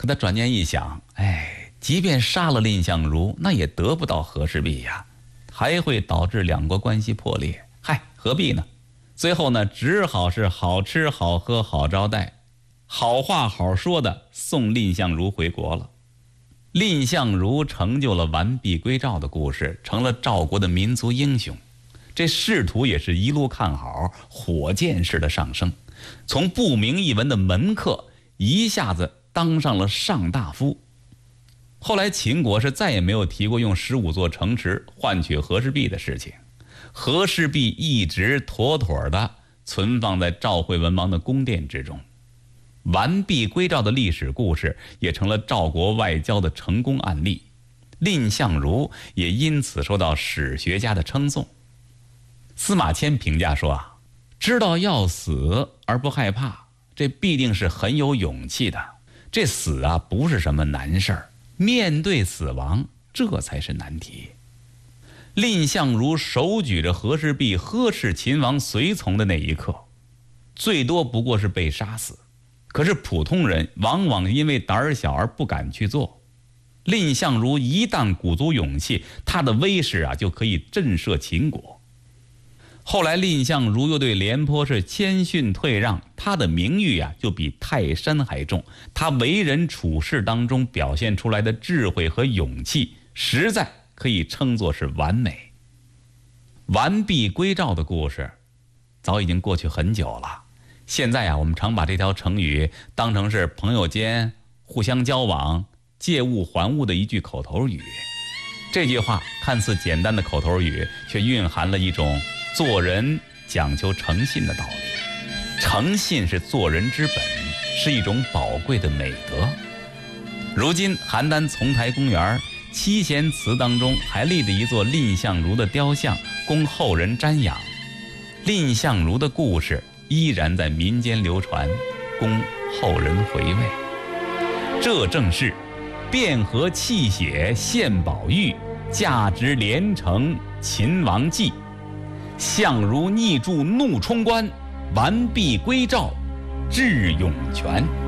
可他转念一想，即便杀了蔺相如，那也得不到和氏璧呀，还会导致两国关系破裂，何必呢？最后呢，只好是好吃好喝好招待，好话好说的送蔺相如回国了。蔺相如成就了完璧归赵的故事，成了赵国的民族英雄。这仕途也是一路看好，火箭式的上升，从不明一文的门客一下子当上了上大夫。后来秦国是再也没有提过用15座城池换取和氏璧的事情，和氏璧一直妥妥的存放在赵惠文王的宫殿之中。完璧归赵的历史故事也成了赵国外交的成功案例，蔺相如也因此受到史学家的称颂。司马迁评价说知道要死而不害怕，这必定是很有勇气的。这死不是什么难事儿，面对死亡这才是难题。蔺相如手举着和氏璧呵斥秦王随从的那一刻，最多不过是被杀死，可是普通人往往因为胆小而不敢去做。蔺相如一旦鼓足勇气，他的威势就可以震慑秦国。后来蔺相如又对廉颇是谦逊退让，他的名誉就比泰山还重。他为人处事当中表现出来的智慧和勇气，实在可以称作是完美。完璧归赵的故事早已经过去很久了，现在我们常把这条成语当成是朋友间互相交往借物还物的一句口头语。这句话看似简单的口头语，却蕴含了一种做人讲求诚信的道理。诚信是做人之本，是一种宝贵的美德。如今邯郸丛台公园七贤祠当中还立着一座蔺相如的雕像，供后人瞻仰。蔺相如的故事依然在民间流传，供后人回味。这正是汴河泣血献宝玉，价值连城秦王记。相如逆柱怒冲冠，完璧归赵致涌泉。